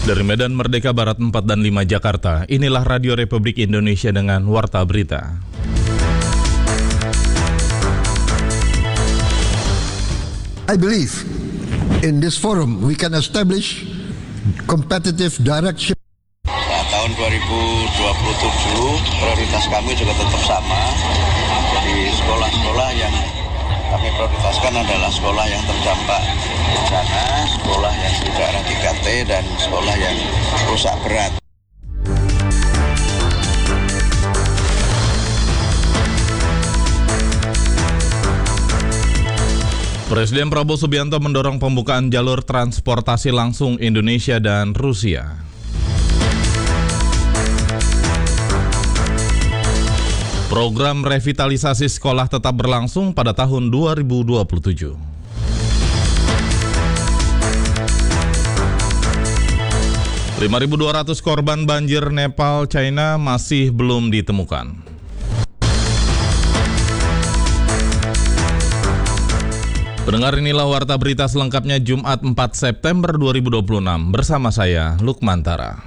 Dari Medan Merdeka Barat 4 dan 5 Jakarta, inilah Radio Republik Indonesia dengan Warta Berita. I believe in this forum we can establish competitive direct ship. Tahun 2027 prioritas kami juga tetap sama. Jadi sekolah-sekolah yang kami prioritaskan adalah sekolah yang terdampak bencana, sekolah yang di daerah 3T, dan sekolah yang rusak berat. Presiden Prabowo Subianto mendorong pembukaan jalur transportasi langsung Indonesia dan Rusia. Program revitalisasi sekolah tetap berlangsung pada tahun 2027. .5.200 korban banjir Nepal, China masih belum ditemukan. Pendengar, inilah Warta Berita selengkapnya Jumat 4 September 2026 bersama saya, Lukman Tara.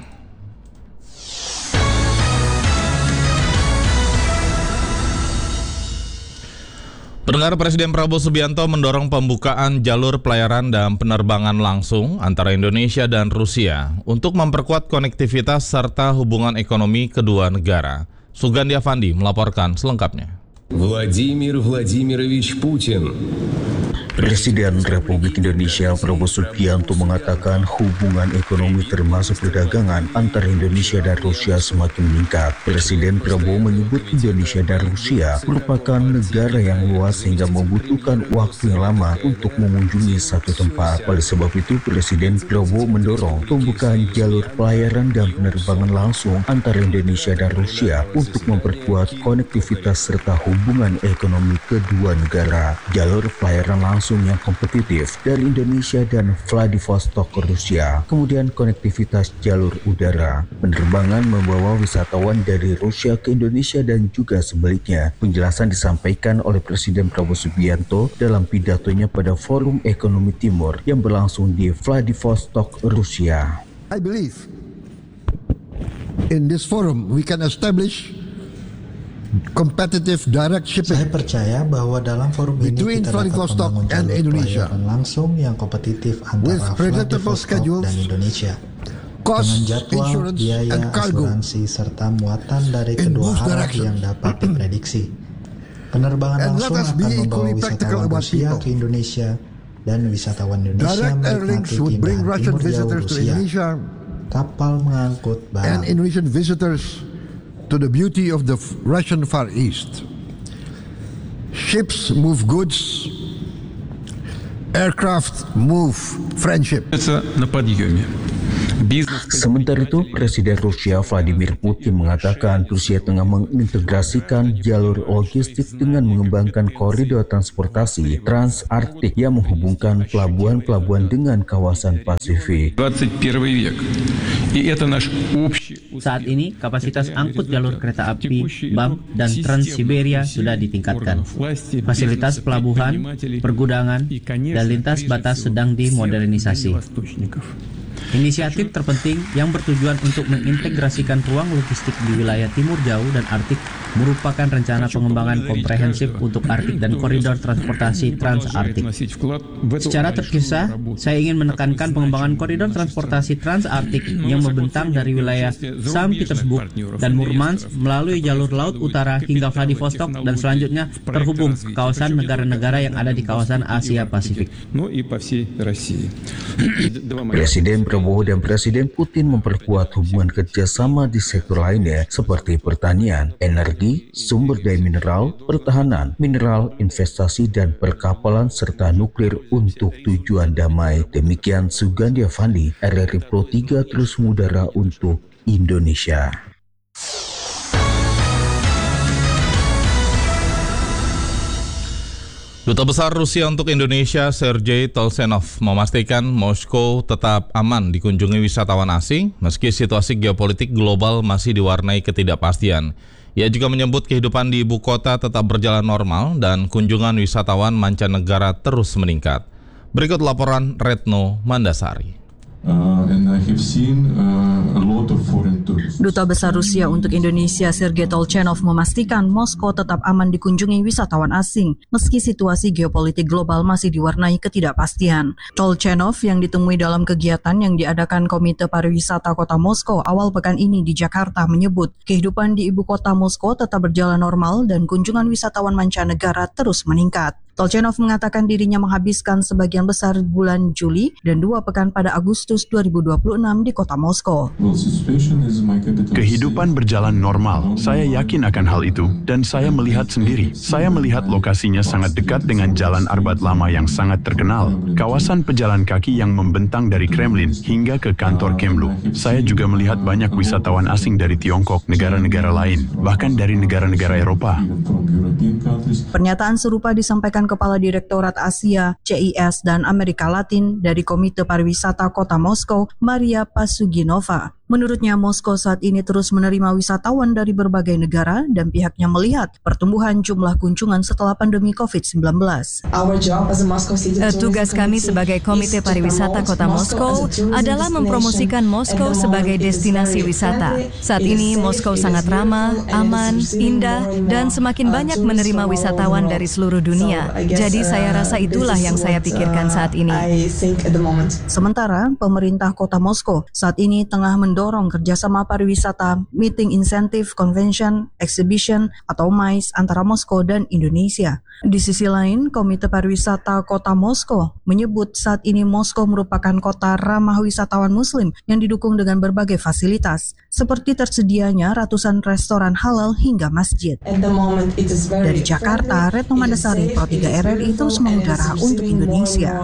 Pendengar, Presiden Prabowo Subianto mendorong pembukaan jalur pelayaran dan penerbangan langsung antara Indonesia dan Rusia untuk memperkuat konektivitas serta hubungan ekonomi kedua negara. Sugandi Avandi melaporkan selengkapnya. Vladimir Vladimirovich Putin. Presiden Republik Indonesia Prabowo Subianto mengatakan hubungan ekonomi termasuk perdagangan antara Indonesia dan Rusia semakin meningkat. Presiden Prabowo menyebut Indonesia dan Rusia merupakan negara yang luas sehingga membutuhkan waktu yang lama untuk mengunjungi satu tempat. Oleh sebab itu, Presiden Prabowo mendorong pembukaan jalur pelayaran dan penerbangan langsung antara Indonesia dan Rusia untuk memperkuat konektivitas serta hubungan ekonomi kedua negara. Jalur pelayaran langsung yang kompetitif dari Indonesia dan Vladivostok ke Rusia, kemudian konektivitas jalur udara, penerbangan membawa wisatawan dari Rusia ke Indonesia dan juga sebaliknya. Penjelasan disampaikan oleh Presiden Prabowo Subianto dalam pidatonya pada Forum Ekonomi Timur yang berlangsung di Vladivostok, Rusia. I believe in this forum we can establish competitive direct shipping. Saya percaya bahwa dalam forum ini Between kita dapat Vladivostok membangun and jalur Indonesia pelayaran langsung yang kompetitif with antara predictable Vladivostok schedules, dan Indonesia. Dengan cost, jadwal, insurance, biaya, and cargo asuransi, serta muatan dari in kedua both arah directions. yang dapat diprediksi. Penerbangan And langsung let us be akan membawa equally practical wisatawan about Rusia people. ke Indonesia, dan wisatawan Indonesia Direct air links menikmati would bring keindahan Russian timur jauh visitors to Rusia. Indonesia Kapal mengangkut and barang. Indonesian visitors to the beauty of the Russian Far East. Ships move goods, aircraft move friendship. Это на подъеме. Sementara itu, Presiden Rusia Vladimir Putin mengatakan Rusia tengah mengintegrasikan jalur logistik dengan mengembangkan koridor transportasi Trans-Arktik yang menghubungkan pelabuhan-pelabuhan dengan kawasan Pasifik. 21 век. И это наш общий. Saat ini, kapasitas angkut jalur kereta api, BAM, dan Trans-Siberia sudah ditingkatkan. Fasilitas pelabuhan, pergudangan, dan lintas batas sedang dimodernisasi. Inisiatif terpenting yang bertujuan untuk mengintegrasikan ruang logistik di wilayah Timur Jauh dan Arktik merupakan rencana pengembangan komprehensif untuk Arktik dan koridor transportasi Trans-Arktik. Secara terpisah, saya ingin menekankan pengembangan koridor transportasi Trans-Arktik yang membentang dari wilayah St. Petersburg dan Murmansk melalui jalur laut utara hingga Vladivostok dan selanjutnya terhubung ke kawasan negara-negara yang ada di kawasan Asia Pasifik. Presiden Prabowo dan Presiden Putin memperkuat hubungan kerjasama di sektor lainnya seperti pertanian, energi, sumber daya mineral, pertahanan, mineral, investasi, dan perkapalan serta nuklir untuk tujuan damai. Demikian Sugandi Avandi, RRI Pro 3 terus mengudara untuk Indonesia. Duta Besar Rusia untuk Indonesia, Sergei Tolsenov, memastikan Moskow tetap aman dikunjungi wisatawan asing meski situasi geopolitik global masih diwarnai ketidakpastian. Ia juga menyebut kehidupan di ibu kota tetap berjalan normal dan kunjungan wisatawan mancanegara terus meningkat. Berikut laporan Retno Mandasari. Duta Besar Rusia untuk Indonesia Sergei Tolchenov memastikan Moskow tetap aman dikunjungi wisatawan asing meski situasi geopolitik global masih diwarnai ketidakpastian. Tolchenov yang ditemui dalam kegiatan yang diadakan Komite Pariwisata Kota Moskow awal pekan ini di Jakarta menyebut kehidupan di ibu kota Moskow tetap berjalan normal dan kunjungan wisatawan mancanegara terus meningkat. Tolchenov mengatakan dirinya menghabiskan sebagian besar bulan Juli dan 2 pekan pada Agustus 2026 di kota Moskow. Kehidupan berjalan normal, saya yakin akan hal itu, dan saya melihat sendiri. Saya melihat lokasinya sangat dekat dengan Jalan Arbat Lama yang sangat terkenal, kawasan pejalan kaki yang membentang dari Kremlin hingga ke kantor Kemlu. Saya juga melihat banyak wisatawan asing dari Tiongkok, negara-negara lain, bahkan dari negara-negara Eropa. Pernyataan serupa disampaikan Kepala Direktorat Asia, CIS, dan Amerika Latin dari Komite Pariwisata Kota Moskow, Maria Pasuginova. Menurutnya, Moskow saat ini terus menerima wisatawan dari berbagai negara dan pihaknya melihat pertumbuhan jumlah kunjungan setelah pandemi COVID-19. Tugas kami sebagai Komite Pariwisata Kota Moskow adalah mempromosikan Moskow sebagai destinasi wisata. Saat ini, Moskow sangat ramah, aman, indah, dan semakin banyak menerima wisatawan dari seluruh dunia. Jadi saya rasa itulah yang saya pikirkan saat ini. Sementara, pemerintah Kota Moskow saat ini tengah mendorong kerjasama pariwisata, meeting incentive, convention, exhibition, atau MICE antara Moskow dan Indonesia. Di sisi lain, Komite Pariwisata Kota Moskow menyebut saat ini Moskow merupakan kota ramah wisatawan Muslim yang didukung dengan berbagai fasilitas, seperti tersedianya ratusan restoran halal hingga masjid. Dari Jakarta, Retno Mandasari, Pro 3 RRI terus mengudara untuk Indonesia.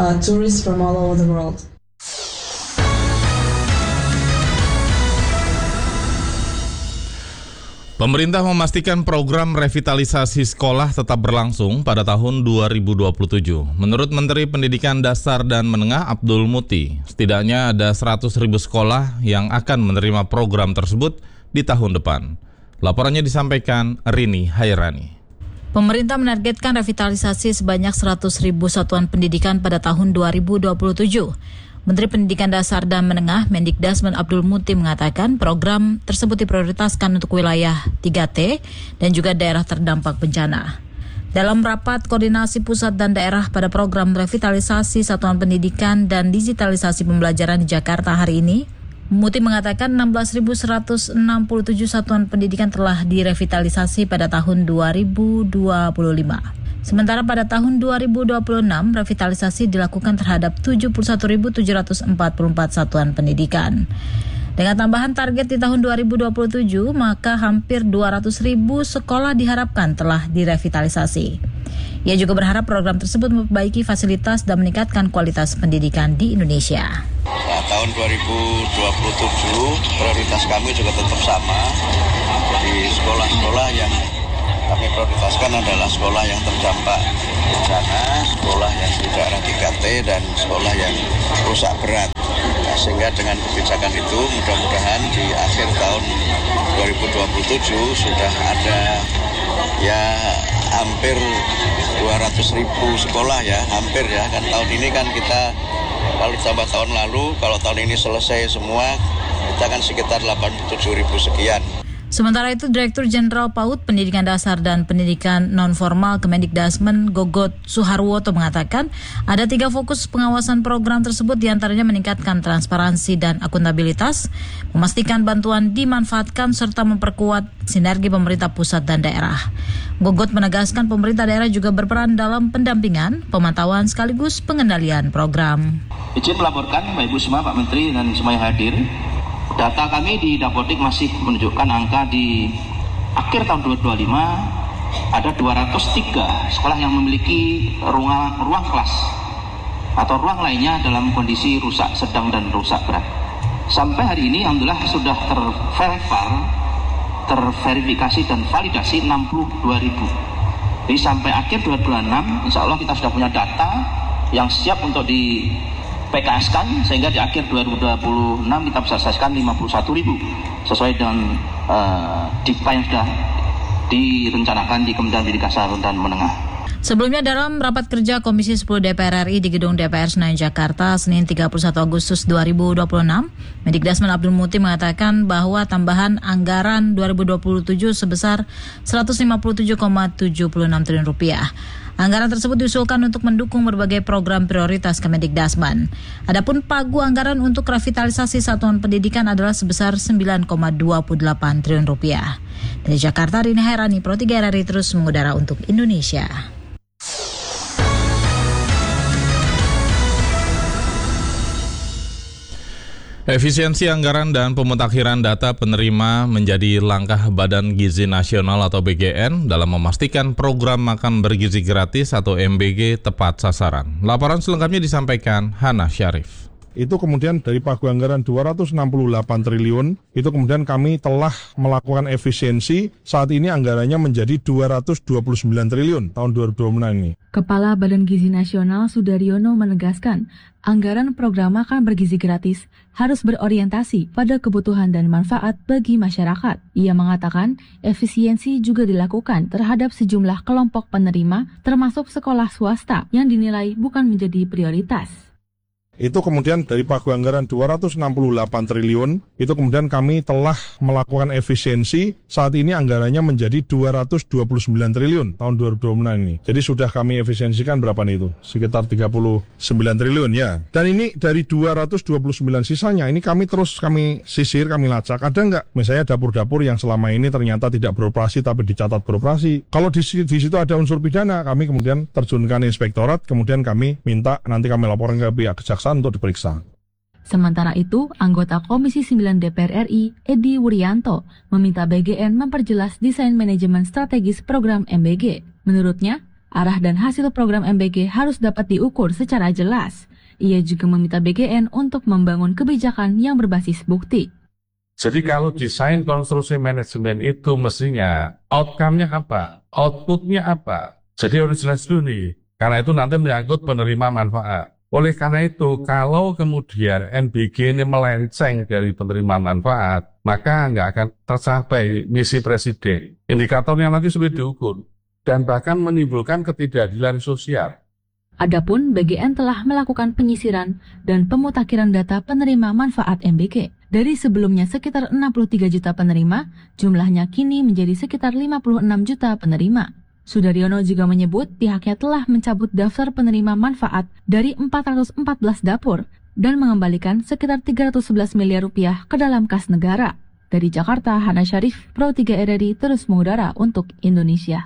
Pemerintah memastikan program revitalisasi sekolah tetap berlangsung pada tahun 2027. Menurut Menteri Pendidikan Dasar dan Menengah Abdul Muti, setidaknya ada 100.000 sekolah yang akan menerima program tersebut di tahun depan. Laporannya disampaikan Rini Hairani. Pemerintah menargetkan revitalisasi sebanyak 100.000 satuan pendidikan pada tahun 2027. Menteri Pendidikan Dasar dan Menengah Mendikdasmen Abdul Muti mengatakan program tersebut diprioritaskan untuk wilayah 3T dan juga daerah terdampak bencana. Dalam rapat koordinasi pusat dan daerah pada program revitalisasi satuan pendidikan dan digitalisasi pembelajaran di Jakarta hari ini, Muti mengatakan 16.167 satuan pendidikan telah direvitalisasi pada tahun 2025. Sementara pada tahun 2026, revitalisasi dilakukan terhadap 71.744 satuan pendidikan. Dengan tambahan target di tahun 2027, maka hampir 200.000 sekolah diharapkan telah direvitalisasi. Ia juga berharap program tersebut memperbaiki fasilitas dan meningkatkan kualitas pendidikan di Indonesia. Nah, tahun 2027 prioritas kami juga tetap sama. Jadi sekolah-sekolah yang kami prioritaskan adalah sekolah yang terdampak bencana, sekolah yang di daerah 3T, dan sekolah yang rusak berat. Nah, sehingga dengan kebijakan itu mudah-mudahan di akhir tahun 2027 sudah ada ya hampir 200.000 sekolah ya, hampir ya. Kan tahun ini kan kita kalau ditambah tahun lalu, kalau tahun ini selesai semua, kita kan sekitar 87.000 sekian. Sementara itu, Direktur Jenderal PAUD Pendidikan Dasar dan Pendidikan Non-Formal Kemendikdasmen Gogot Suharwoto mengatakan ada 3 fokus pengawasan program tersebut, diantaranya meningkatkan transparansi dan akuntabilitas, memastikan bantuan dimanfaatkan, serta memperkuat sinergi pemerintah pusat dan daerah. Gogot menegaskan pemerintah daerah juga berperan dalam pendampingan, pemantauan sekaligus pengendalian program. Izin melaporkan Bapak Ibu semua, Pak Menteri dan semua yang hadir. Data kami di Dapodik masih menunjukkan angka di akhir tahun 2025 ada 203 sekolah yang memiliki ruang kelas atau ruang lainnya dalam kondisi rusak sedang dan rusak berat. Sampai hari ini alhamdulillah sudah terverifikasi dan validasi 62.000. Jadi sampai akhir 2026 insya Allah kita sudah punya data yang siap untuk di PKS-kan, sehingga di akhir 2026 kita bisa selesaikan 51.000 sesuai dengan DIPA yang sudah direncanakan di Kementerian Pendidikan Dasar dan Menengah. Sebelumnya dalam rapat kerja Komisi 10 DPR RI di Gedung DPR Senayan Jakarta Senin 31 Agustus 2026, Mendikdasmen Abdul Muti mengatakan bahwa tambahan anggaran 2027 sebesar 157,76 triliun rupiah. Anggaran tersebut diusulkan untuk mendukung berbagai program prioritas Kemendikdasmen. Adapun pagu anggaran untuk revitalisasi satuan pendidikan adalah sebesar 9,28 triliun rupiah. Dari Jakarta, Rini Hairani, Pro 3 RRI terus mengudara untuk Indonesia. Efisiensi anggaran dan pemutakhiran data penerima menjadi langkah Badan Gizi Nasional atau BGN dalam memastikan program makan bergizi gratis atau MBG tepat sasaran. Laporan selengkapnya disampaikan Hana Syarif. Itu kemudian dari pagu anggaran 268 triliun, itu kemudian kami telah melakukan efisiensi, saat ini anggarannya menjadi 229 triliun tahun 2026 ini. Kepala Badan Gizi Nasional Sudaryono menegaskan, anggaran program makan bergizi gratis harus berorientasi pada kebutuhan dan manfaat bagi masyarakat. Ia mengatakan, efisiensi juga dilakukan terhadap sejumlah kelompok penerima, termasuk sekolah swasta yang dinilai bukan menjadi prioritas. Itu kemudian dari pagu anggaran 268 triliun, itu kemudian kami telah melakukan efisiensi, saat ini anggarannya menjadi 229 triliun tahun 2026 ini. Jadi sudah kami efisiensikan berapa nih itu? Sekitar 39 triliun ya. Dan ini dari 229 sisanya, ini kami sisir, kami lacak. Ada nggak? Misalnya dapur-dapur yang selama ini ternyata tidak beroperasi tapi dicatat beroperasi. Kalau di situ ada unsur pidana, kami kemudian terjunkan inspektorat, kemudian kami minta, nanti kami laporkan ke pihak kejaksaan untuk diperiksa. Sementara itu, anggota Komisi 9 DPR RI, Edi Wuryanto, meminta BGN memperjelas desain manajemen strategis program MBG. Menurutnya, arah dan hasil program MBG harus dapat diukur secara jelas. Ia juga meminta BGN untuk membangun kebijakan yang berbasis bukti. Jadi kalau desain konstruksi manajemen itu mestinya outcome-nya apa? Output-nya apa? Jadi harus jelas dulu nih, karena itu nanti menyangkut penerima manfaat. Oleh karena itu, kalau kemudian MBG ini melenceng dari penerima manfaat, maka nggak akan tercapai misi Presiden. Indikatornya nanti sulit diukur, dan bahkan menimbulkan ketidakadilan sosial. Adapun BGN telah melakukan penyisiran dan pemutakhiran data penerima manfaat MBG. Dari sebelumnya sekitar 63 juta penerima, jumlahnya kini menjadi sekitar 56 juta penerima. Sudaryono juga menyebut pihaknya telah mencabut daftar penerima manfaat dari 414 dapur dan mengembalikan sekitar 311 miliar rupiah ke dalam kas negara. Dari Jakarta, Hana Syarif, Pro 3 RRI terus mengudara untuk Indonesia.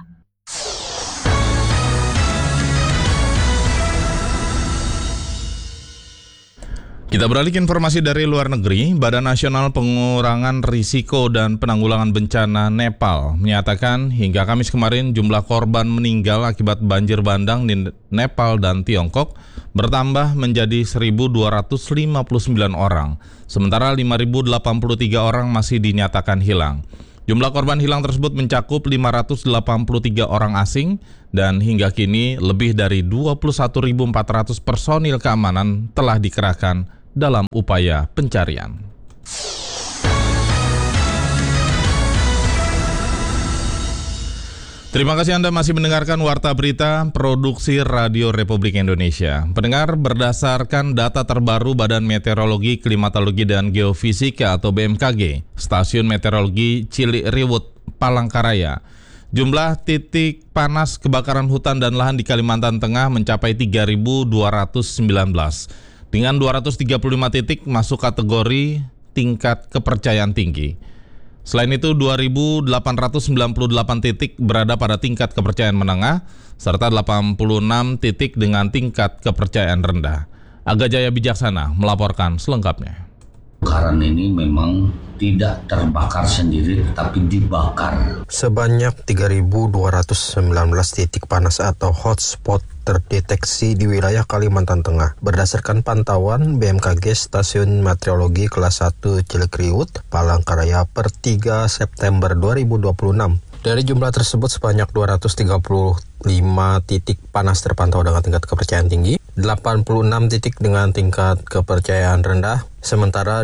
Kita beralih ke informasi dari luar negeri. Badan Nasional Pengurangan Risiko dan Penanggulangan Bencana Nepal menyatakan hingga Kamis kemarin jumlah korban meninggal akibat banjir bandang di Nepal dan Tiongkok bertambah menjadi 1.259 orang, sementara 5.083 orang masih dinyatakan hilang. Jumlah korban hilang tersebut mencakup 583 orang asing dan hingga kini lebih dari 21.400 personil keamanan telah dikerahkan dalam upaya pencarian. Terima kasih Anda masih mendengarkan Warta Berita Produksi Radio Republik Indonesia. Pendengar, berdasarkan data terbaru Badan Meteorologi, Klimatologi dan Geofisika atau BMKG, Stasiun Meteorologi Ciliriwut, Palangkaraya, jumlah titik panas kebakaran hutan dan lahan di Kalimantan Tengah mencapai 3.219. Dengan 235 titik masuk kategori tingkat kepercayaan tinggi. Selain itu, 2.898 titik berada pada tingkat kepercayaan menengah, serta 86 titik dengan tingkat kepercayaan rendah. Aga Jaya Bijaksana melaporkan selengkapnya. Kebakaran ini memang tidak terbakar sendiri, tapi dibakar. Sebanyak 3.219 titik panas atau hotspot terdeteksi di wilayah Kalimantan Tengah. Berdasarkan pantauan BMKG Stasiun Meteorologi Kelas 1 Ciliriwut, Palangkaraya per 3 September 2026. Dari jumlah tersebut sebanyak 235 titik panas terpantau dengan tingkat kepercayaan tinggi, 86 titik dengan tingkat kepercayaan rendah, Sementara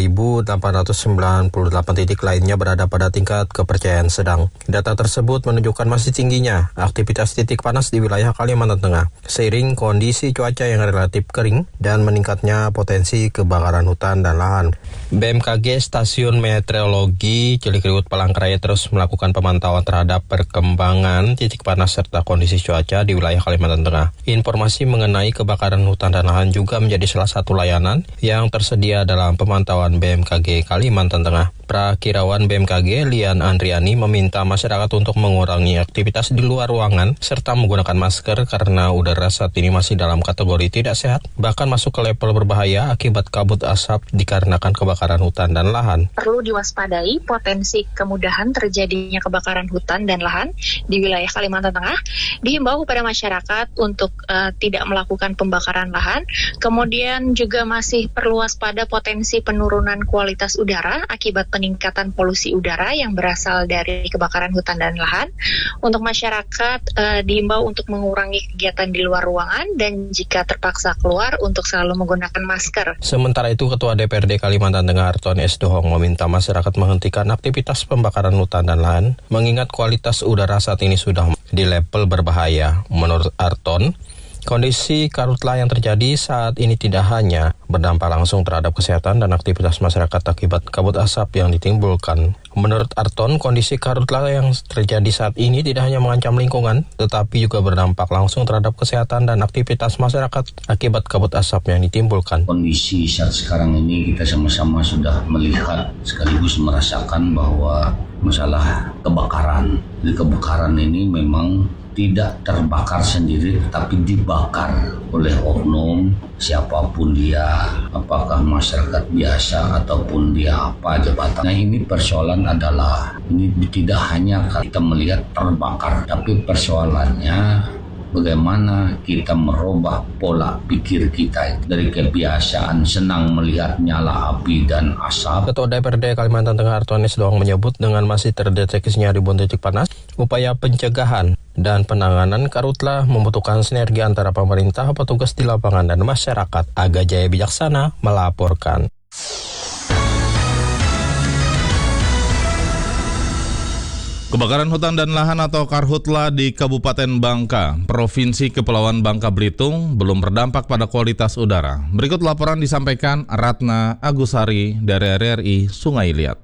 2.898 titik lainnya berada pada tingkat kepercayaan sedang. Data tersebut menunjukkan masih tingginya aktivitas titik panas di wilayah Kalimantan Tengah, seiring kondisi cuaca yang relatif kering dan meningkatnya potensi kebakaran hutan dan lahan. BMKG Stasiun Meteorologi Cilikriwut Palangkaraya terus melakukan pemantauan terhadap perkembangan titik panas serta kondisi cuaca di wilayah Kalimantan Tengah. Informasi mengenai kebakaran hutan dan lahan juga menjadi salah satu layanan yang tersedia dalam pemantauan BMKG Kalimantan Tengah. Prakirawan BMKG Lian Andriani meminta masyarakat untuk mengurangi aktivitas di luar ruangan serta menggunakan masker karena udara saat ini masih dalam kategori tidak sehat, bahkan masuk ke level berbahaya akibat kabut asap dikarenakan kebakaran hutan dan lahan. Perlu diwaspadai potensi kemudahan terjadinya kebakaran hutan dan lahan di wilayah Kalimantan Tengah. Dihimbau kepada masyarakat untuk tidak melakukan pembakaran lahan. Kemudian juga masih perlu waspada potensi penurunan kualitas udara akibat peningkatan polusi udara yang berasal dari kebakaran hutan dan lahan. Untuk masyarakat diimbau untuk mengurangi kegiatan di luar ruangan dan jika terpaksa keluar untuk selalu menggunakan masker. Sementara itu, Ketua DPRD Kalimantan Tengah Arton S. Dohong meminta masyarakat menghentikan aktivitas pembakaran hutan dan lahan mengingat kualitas udara saat ini sudah di level berbahaya. Menurut Arton, kondisi karhutlah yang terjadi saat ini tidak hanya berdampak langsung terhadap kesehatan dan aktivitas masyarakat akibat kabut asap yang ditimbulkan. Menurut Arton, kondisi karhutlah yang terjadi saat ini tidak hanya mengancam lingkungan, tetapi juga berdampak langsung terhadap kesehatan dan aktivitas masyarakat akibat kabut asap yang ditimbulkan. Kondisi saat sekarang ini kita sama-sama sudah melihat sekaligus merasakan bahwa masalah kebakaran. Di kebakaran ini memang tidak terbakar sendiri tetapi dibakar oleh oknum siapapun dia, apakah masyarakat biasa ataupun dia apa jabatan. Nah, ini persoalan adalah ini tidak hanya kita melihat terbakar, tapi persoalannya bagaimana kita merubah pola pikir kita dari kebiasaan senang melihat nyala api dan asap. Ketua DPRD Kalimantan Tengah Arton S. Dohong menyebut dengan masih terdeteksinya ribuan titik panas, upaya pencegahan dan penanganan karhutlah membutuhkan sinergi antara pemerintah, petugas di lapangan, dan masyarakat. Aga Jaya Bijaksana melaporkan. Kebakaran hutan dan lahan atau karhutla di Kabupaten Bangka, Provinsi Kepulauan Bangka Belitung belum berdampak pada kualitas udara. Berikut laporan disampaikan Ratna Agusari dari RRI Sungai Liat.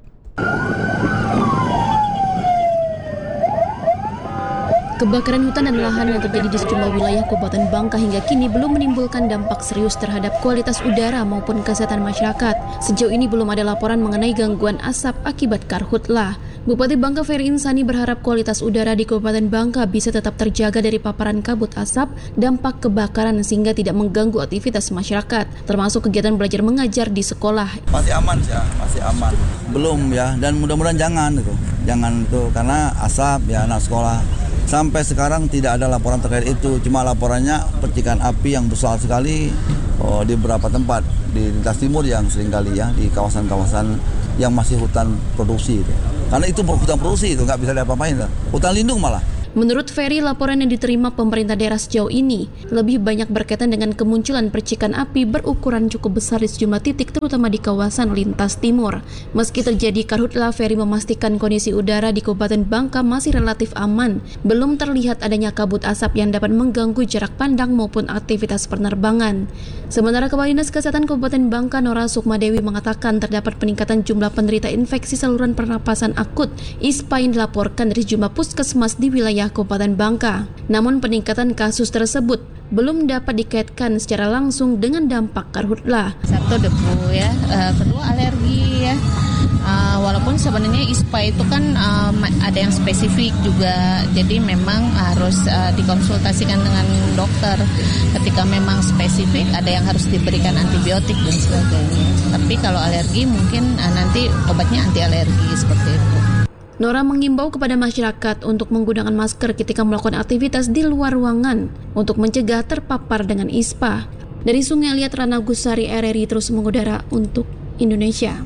Kebakaran hutan dan lahan yang terjadi di sejumlah wilayah Kabupaten Bangka hingga kini belum menimbulkan dampak serius terhadap kualitas udara maupun kesehatan masyarakat. Sejauh ini belum ada laporan mengenai gangguan asap akibat karhutla. Bupati Bangka Ferry Insani berharap kualitas udara di Kabupaten Bangka bisa tetap terjaga dari paparan kabut asap, dampak kebakaran sehingga tidak mengganggu aktivitas masyarakat, termasuk kegiatan belajar mengajar di sekolah. Masih aman ya, masih aman. Belum ya, dan mudah-mudahan jangan itu karena asap ya anak sekolah. Sampai sekarang tidak ada laporan terkait itu, cuma laporannya percikan api yang besar sekali di beberapa tempat di lintas timur yang seringkali ya di kawasan-kawasan yang masih hutan produksi itu. Karena itu hutan produksi itu nggak bisa diapa-apain, hutan lindung malah. Menurut Ferry, laporan yang diterima pemerintah daerah sejauh ini lebih banyak berkaitan dengan kemunculan percikan api berukuran cukup besar di sejumlah titik, terutama di kawasan lintas timur. Meski terjadi karhutla, Ferry memastikan kondisi udara di Kabupaten Bangka masih relatif aman. Belum terlihat adanya kabut asap yang dapat mengganggu jarak pandang maupun aktivitas penerbangan. Sementara Kepala Dinas Kesehatan Kabupaten Bangka, Nora Sukmadewi, mengatakan terdapat peningkatan jumlah penderita infeksi saluran pernapasan akut (ISPA) yang dilaporkan dari jumlah puskesmas di wilayah Kabupaten Bangka. Namun peningkatan kasus tersebut belum dapat dikaitkan secara langsung dengan dampak karhutla. Satu debu ya, kedua alergi ya. Walaupun sebenarnya ISPA itu kan ada yang spesifik juga, jadi memang harus dikonsultasikan dengan dokter. Ketika memang spesifik, ada yang harus diberikan antibiotik dan sebagainya. Tapi kalau alergi mungkin nanti obatnya anti alergi seperti itu. Nora mengimbau kepada masyarakat untuk menggunakan masker ketika melakukan aktivitas di luar ruangan untuk mencegah terpapar dengan ISPA. Dari Sungai Liat, Ratna Agusari, RRI terus mengudara untuk Indonesia.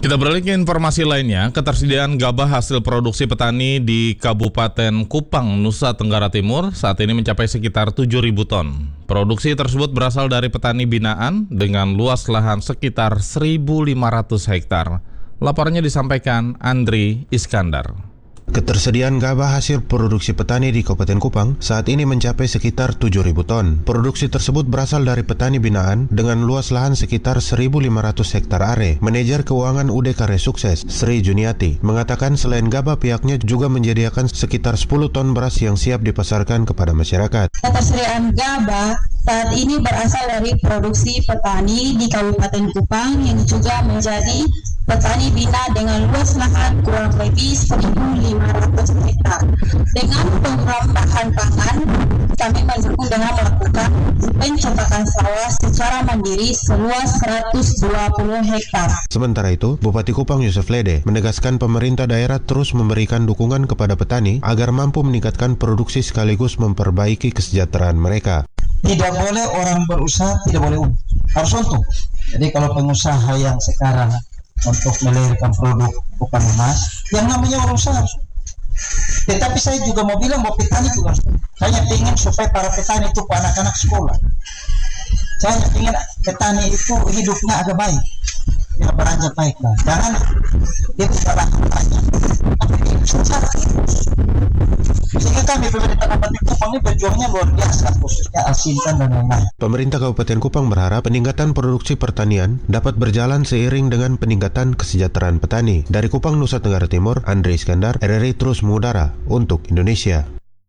Kita beralih ke informasi lainnya, ketersediaan gabah hasil produksi petani di Kabupaten Kupang, Nusa Tenggara Timur saat ini mencapai sekitar 7.000 ton. Produksi tersebut berasal dari petani binaan dengan luas lahan sekitar 1.500 hektar. Laporannya disampaikan Andri Iskandar. Ketersediaan gabah hasil produksi petani di Kabupaten Kupang saat ini mencapai sekitar 7.000 ton. Produksi tersebut berasal dari petani binaan dengan luas lahan sekitar 1.500 hektar are. Manajer Keuangan UD Karya Sukses, Sri Juniati, mengatakan selain gabah pihaknya juga menyediakan sekitar 10 ton beras yang siap dipasarkan kepada masyarakat. Ketersediaan gabah saat ini berasal dari produksi petani di Kabupaten Kupang yang juga menjadi petani bina dengan luas lahan kurang lebih 1.500 hektar. Dengan program bahan pangan, kami mendukung dengan melakukan pencetakan sawah secara mandiri seluas 120 hektar. Sementara itu, Bupati Kupang Yusuf Lede menegaskan pemerintah daerah terus memberikan dukungan kepada petani agar mampu meningkatkan produksi sekaligus memperbaiki kesejahteraan mereka. Tidak boleh orang berusaha, tidak boleh harus untung. Jadi kalau pengusaha yang sekarang untuk melahirkan produk bukan emas, yang namanya orang usaha. Tetapi saya juga mau bilang bahwa petani juga, saya ingin supaya para petani itu anak-anak sekolah. Saya ingin petani itu hidupnya agak baik, ya beranjak baik lah. Jangan itu salah banyak, tapi secara terus. Sehingga kami pemerintah Kabupaten Kupang ini berjuangnya luar biasa, khususnya Asintan dan lain-lain. Pemerintah Kabupaten Kupang berharap peningkatan produksi pertanian dapat berjalan seiring dengan peningkatan kesejahteraan petani. Dari Kupang, Nusa Tenggara Timur, Andri Iskandar, RRI terus mengudara untuk Indonesia.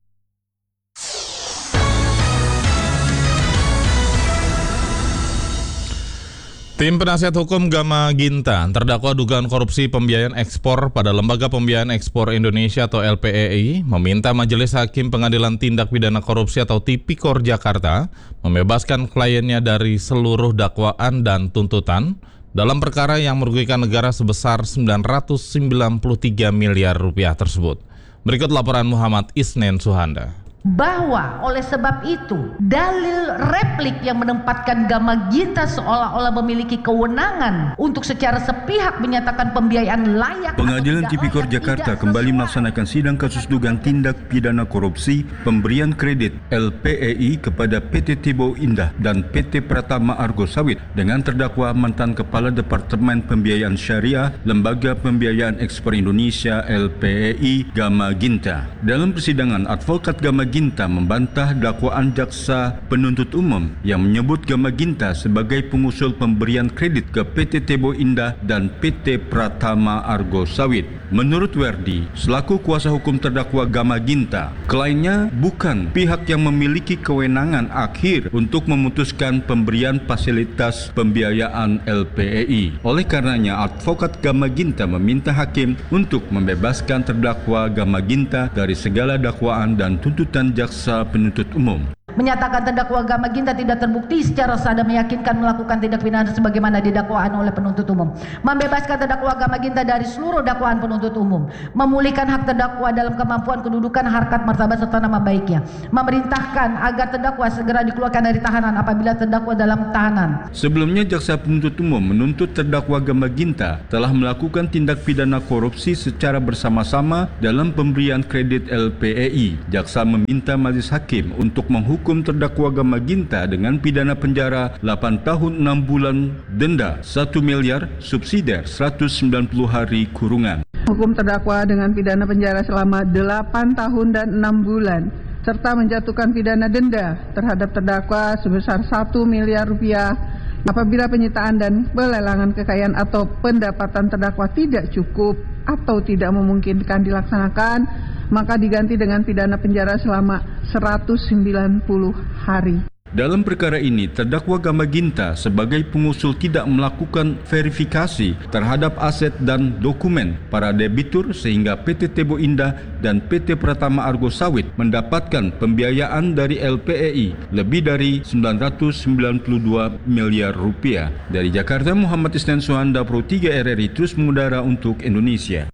Tim penasihat hukum Gama Ginta terdakwa dugaan korupsi pembiayaan ekspor pada Lembaga Pembiayaan Ekspor Indonesia atau LPEI meminta Majelis Hakim Pengadilan Tindak Pidana Korupsi atau Tipikor Jakarta membebaskan kliennya dari seluruh dakwaan dan tuntutan dalam perkara yang merugikan negara sebesar 993 miliar rupiah tersebut. Berikut laporan Muhammad Isnen Suhanda. Bahwa oleh sebab itu dalil replik yang menempatkan Gama Ginta seolah-olah memiliki kewenangan untuk secara sepihak menyatakan pembiayaan layak. Pengadilan Tipikor Jakarta kembali melaksanakan sidang kasus dugaan tindak pidana korupsi pemberian kredit LPEI kepada PT Tebo Indah dan PT Pratama Argo Sawit dengan terdakwa mantan Kepala Departemen Pembiayaan Syariah Lembaga Pembiayaan Ekspor Indonesia LPEI Gama Ginta. Dalam persidangan, advokat Gama Ginta membantah dakwaan jaksa penuntut umum yang menyebut Gama Ginta sebagai pengusul pemberian kredit ke PT Tebo Indah dan PT Pratama Argo Sawit. Menurut Werdi, selaku kuasa hukum terdakwa Gama Ginta, kliennya bukan pihak yang memiliki kewenangan akhir untuk memutuskan pemberian fasilitas pembiayaan LPEI. Oleh karenanya, advokat Gama Ginta meminta hakim untuk membebaskan terdakwa Gama Ginta dari segala dakwaan dan tuntutan jaksa penuntut umum. Menyatakan terdakwa Gama Ginta tidak terbukti secara sah dan meyakinkan melakukan tindak pidana sebagaimana didakwaan oleh penuntut umum. Membebaskan terdakwa Gama Ginta dari seluruh dakwaan penuntut umum. Memulihkan hak terdakwa dalam kemampuan kedudukan, harkat, martabat serta nama baiknya. Memerintahkan agar terdakwa segera dikeluarkan dari tahanan apabila terdakwa dalam tahanan. Sebelumnya jaksa penuntut umum menuntut terdakwa Gama Ginta telah melakukan tindak pidana korupsi secara bersama-sama dalam pemberian kredit LPEI. Jaksa meminta majelis hakim untuk menghukum terdakwa Gama Ginta dengan pidana penjara 8 tahun 6 bulan, denda 1 miliar, subsidiar 190 hari kurungan. Hukum terdakwa dengan pidana penjara selama 8 tahun dan 6 bulan, serta menjatuhkan pidana denda terhadap terdakwa sebesar 1 miliar rupiah apabila penyitaan dan pelelangan kekayaan atau pendapatan terdakwa tidak cukup atau tidak memungkinkan dilaksanakan, maka diganti dengan pidana penjara selama 190 hari. Dalam perkara ini, terdakwa Gama Ginta sebagai pengusul tidak melakukan verifikasi terhadap aset dan dokumen para debitur sehingga PT Tebo Indah dan PT Pratama Argo Sawit mendapatkan pembiayaan dari LPEI lebih dari 992 miliar rupiah. Dari Jakarta, Muhammad Isnen Suhanda, Pro 3 RRI terus mengudara untuk Indonesia.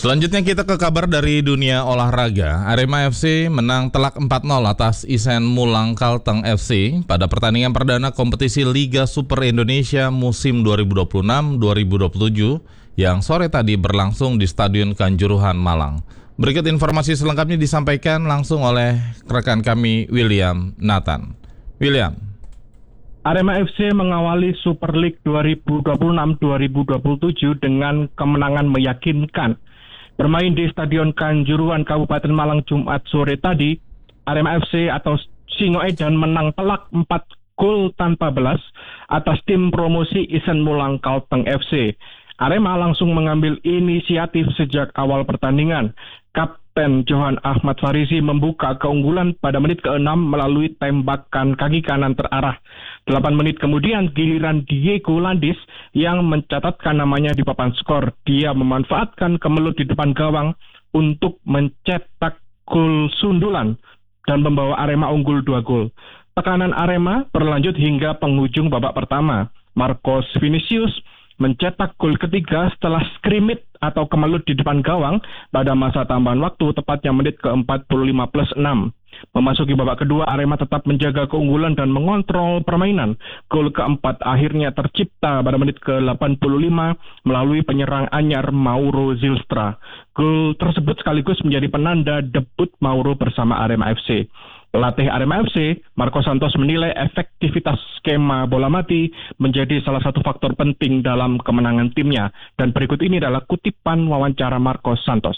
Selanjutnya kita ke kabar dari dunia olahraga. Arema FC menang telak 4-0 atas Isen Mulang Kalteng FC pada pertandingan perdana kompetisi Liga Super Indonesia musim 2026-2027 yang sore tadi berlangsung di Stadion Kanjuruhan, Malang. Berikut informasi selengkapnya disampaikan langsung oleh rekan kami William Nathan. William. Arema FC mengawali Super League 2026-2027 dengan kemenangan meyakinkan. Bermain di Stadion Kanjuruhan Kabupaten Malang Jumat sore tadi, Arema FC atau Singo Edan menang telak 4 gol tanpa belas atas tim promosi Isen Mulang Kalteng FC. Arema langsung mengambil inisiatif sejak awal pertandingan. Kapten Johan Ahmad Farisi membuka keunggulan pada menit ke-6 melalui tembakan kaki kanan terarah. 8 menit kemudian giliran Diego Landis yang mencatatkan namanya di papan skor. Dia memanfaatkan kemelut di depan gawang untuk mencetak gol sundulan dan membawa Arema unggul 2 gol. Tekanan Arema berlanjut hingga penghujung babak pertama. Marcos Vinicius mencetak gol ketiga setelah skrimit atau kemelut di depan gawang pada masa tambahan waktu, tepatnya menit ke-45+6. Memasuki babak kedua, Arema tetap menjaga keunggulan dan mengontrol permainan. Gol keempat akhirnya tercipta pada menit ke-85 melalui penyerang anyar Mauro Zylstra. Gol tersebut sekaligus menjadi penanda debut Mauro bersama Arema FC. Pelatih Arema FC, Marco Santos menilai efektivitas skema bola mati menjadi salah satu faktor penting dalam kemenangan timnya. Dan berikut ini adalah kutipan wawancara Marco Santos.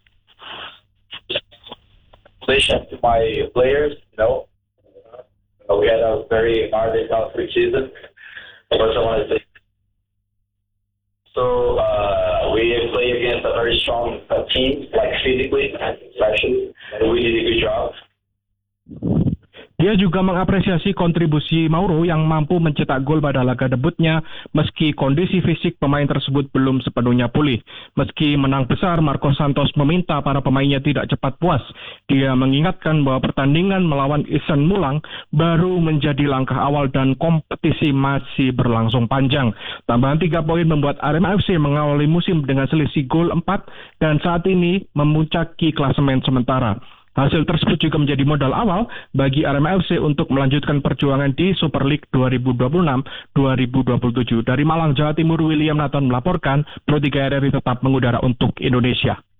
To my players, we had a very hard and tough season. First, I want to say, we play against a very strong team, like physically, especially, and we did a good job. Dia juga mengapresiasi kontribusi Mauro yang mampu mencetak gol pada laga debutnya meski kondisi fisik pemain tersebut belum sepenuhnya pulih. Meski menang besar, Marco Santos meminta para pemainnya tidak cepat puas. Dia mengingatkan bahwa pertandingan melawan Isen Mulang baru menjadi langkah awal dan kompetisi masih berlangsung panjang. Tambahan 3 poin membuat Arema FC mengawali musim dengan selisih gol 4 dan saat ini memuncaki klasemen sementara. Hasil tersebut juga menjadi modal awal bagi Arema FC untuk melanjutkan perjuangan di Super League 2026-2027. Dari Malang, Jawa Timur, William Nathan melaporkan, Pro 3 RRI tetap mengudara untuk Indonesia.